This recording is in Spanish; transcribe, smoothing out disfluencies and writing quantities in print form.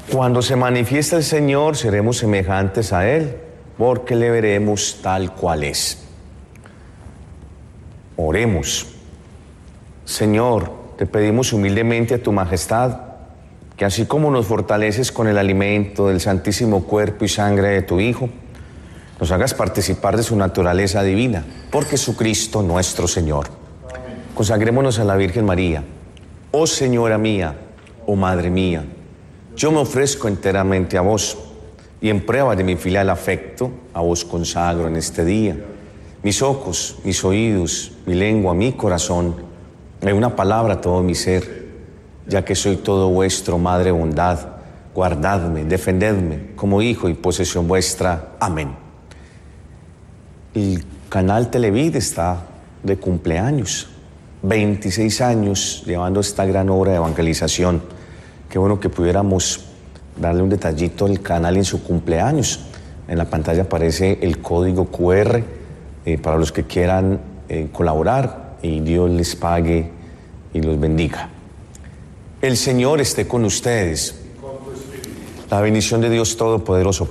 Cuando se manifiesta el Señor, seremos semejantes a Él, porque le veremos tal cual es. Oremos. Señor, te pedimos humildemente a tu majestad, que así como nos fortaleces con el alimento del santísimo cuerpo y sangre de tu Hijo, nos hagas participar de su naturaleza divina, por Jesucristo nuestro Señor. Amén. Consagrémonos a la Virgen María. Oh Señora mía, oh Madre mía, yo me ofrezco enteramente a vos, y en prueba de mi filial afecto, a vos consagro en este día mis ojos, mis oídos, mi lengua, mi corazón, en una palabra todo mi ser, ya que soy todo vuestro, Madre bondad, guardadme, defendedme como hijo y posesión vuestra. Amén. El canal Televid está de cumpleaños, 26 años llevando esta gran obra de evangelización. Qué bueno que pudiéramos darle un detallito al canal en su cumpleaños. En la pantalla aparece el código QR para los que quieran colaborar, y Dios les pague y los bendiga. El Señor esté con ustedes. La bendición de Dios Todopoderoso,